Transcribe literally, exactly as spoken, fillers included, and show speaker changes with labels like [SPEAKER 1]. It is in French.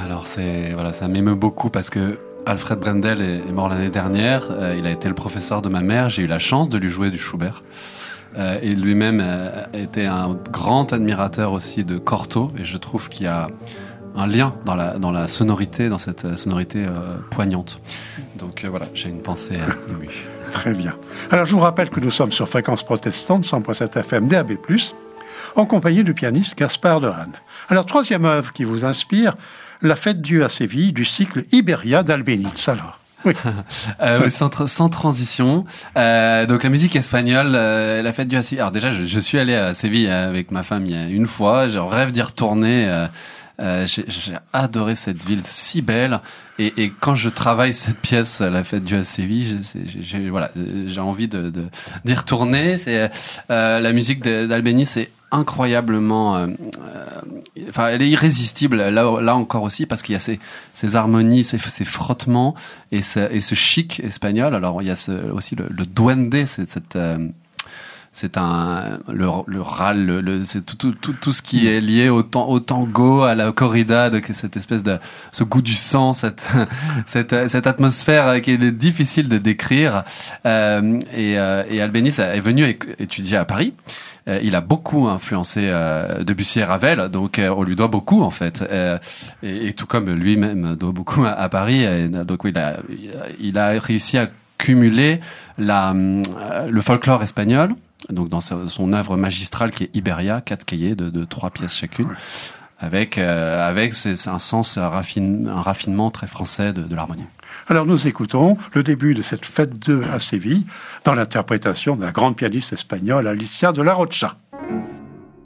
[SPEAKER 1] Alors c'est voilà, ça m'émeut beaucoup parce que Alfred Brendel est, est mort l'année dernière. Euh, il a été le professeur de ma mère. J'ai eu la chance de lui jouer du Schubert. Euh, et lui-même euh, était un grand admirateur aussi de Cortot. Et je trouve qu'il y a un lien dans la, dans la sonorité, dans cette sonorité euh, poignante. Donc euh, voilà, j'ai une pensée euh, émue.
[SPEAKER 2] Très bien. Alors je vous rappelle que nous sommes sur Fréquence Protestante, cent point sept F M D A B plus, en compagnie du pianiste Gaspard de Rane. Alors troisième œuvre qui vous inspire, La Fête Dieu à Séville, du cycle Iberia d'Albéniz. Alors oui.
[SPEAKER 1] euh, sans, sans transition. Euh, donc la musique espagnole, euh, la fête du Séville. Alors déjà, je, je suis allé à Séville avec ma femme il y a une fois. Je rêve d'y retourner. Euh, euh, j'ai, j'ai adoré cette ville si belle. Et, et quand je travaille cette pièce, la fête du à Séville, j'ai, j'ai, voilà, j'ai envie de, de d'y retourner. C'est euh, la musique d'Albéniz, c'est incroyablement, euh, euh, enfin, elle est irrésistible là, là encore aussi parce qu'il y a ces, ces harmonies, ces, ces frottements et ce, et ce chic espagnol. Alors il y a ce, aussi le, le duende, c'est cette, euh, c'est un le, le râle, le, le, c'est tout, tout, tout, tout ce qui est lié au, au tango, à la corrida, de cette espèce de ce goût du sang, cette cette, cette atmosphère qui est difficile de décrire. Euh, et, euh, et Albéniz est venu étudier à Paris. Euh, il a beaucoup influencé euh, Debussy et Ravel, donc euh, on lui doit beaucoup en fait, euh, et, et tout comme lui-même doit beaucoup à, à Paris. Et, donc il a il a réussi à cumuler la euh, le folklore espagnol. Donc dans sa, son œuvre magistrale qui est Iberia, quatre cahiers de, de trois pièces chacune, avec euh, avec c'est, c'est un sens un, raffine, un raffinement très français de, de l'harmonie.
[SPEAKER 2] Alors nous écoutons le début de cette fête deux à Séville dans l'interprétation de la grande pianiste espagnole Alicia de la Rocha.